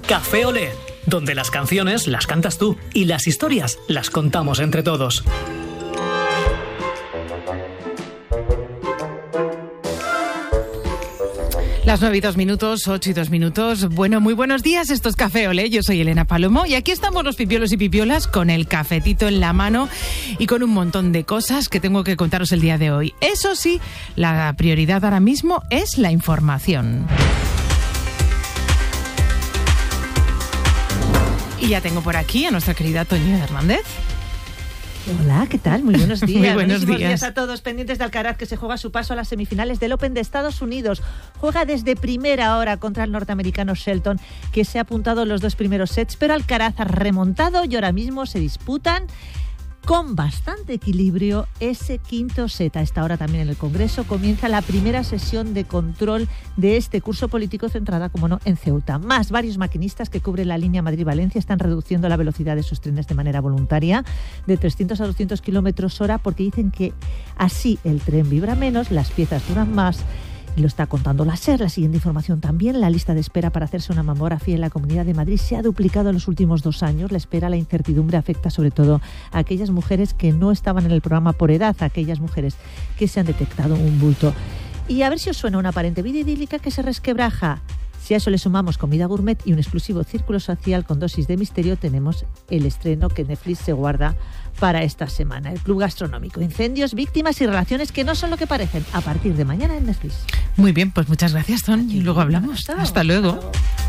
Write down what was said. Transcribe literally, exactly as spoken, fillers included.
Café Olé, donde las canciones las cantas tú y las historias las contamos entre todos. Las nueve y dos minutos, ocho y dos minutos. Bueno, muy buenos días, esto es Café Olé, yo soy Elena Palomo y aquí estamos los pipiolos y pipiolas con el cafetito en la mano y con un montón de cosas que tengo que contaros el día de hoy. Eso sí, la prioridad ahora mismo es la información. Y ya tengo por aquí a nuestra querida Toñi Hernández. Hola, ¿qué tal? Muy buenos días. Muy buenos días. días a todos, pendientes de Alcaraz, que se juega su paso a las semifinales del Open de Estados Unidos. Juega desde primera hora contra el norteamericano Shelton, que se ha apuntado los dos primeros sets, pero Alcaraz ha remontado y ahora mismo se disputan con bastante equilibrio ese quinto set. A esta hora también en el Congreso comienza la primera sesión de control de este curso político centrada, como no, en Ceuta. Más varios maquinistas que cubren la línea Madrid-Valencia están reduciendo la velocidad de sus trenes de manera voluntaria de trescientos a doscientos kilómetros hora porque dicen que así el tren vibra menos, las piezas duran más. Y lo está contando la SER. La siguiente información también. La lista de espera para hacerse una mamografía en la Comunidad de Madrid se ha duplicado en los últimos dos años. La espera, la incertidumbre afecta sobre todo a aquellas mujeres que no estaban en el programa por edad, a aquellas mujeres que se han detectado un bulto. Y a ver si os suena una aparente vida idílica que se resquebraja. Si a eso le sumamos comida gourmet y un exclusivo círculo social con dosis de misterio, tenemos el estreno que Netflix se guarda para esta semana. El Club Gastronómico. Incendios, víctimas y relaciones que no son lo que parecen. A partir de mañana en Netflix. Muy bien, pues muchas gracias, Ton. Y luego hablamos. Hasta, Hasta luego. Hasta luego.